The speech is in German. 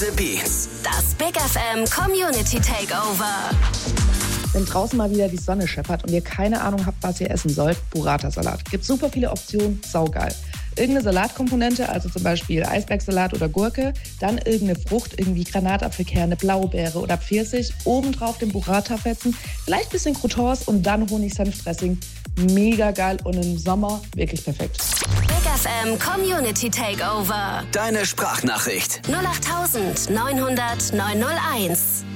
The Beats. Das Big FM Community Takeover. Wenn draußen mal wieder die Sonne scheppert und ihr keine Ahnung habt, was ihr essen sollt, Burrata-Salat. Gibt super viele Optionen, saugeil. Irgendeine Salatkomponente, also zum Beispiel Eisbergsalat oder Gurke, dann irgendeine Frucht, irgendwie Granatapfelkerne, Blaubeere oder Pfirsich, obendrauf den Burrata fetzen, vielleicht ein bisschen Croutons und dann Honig-Senf-Dressing. Mega geil und im Sommer wirklich perfekt. Big FM Community Takeover. Deine Sprachnachricht. 08900 901.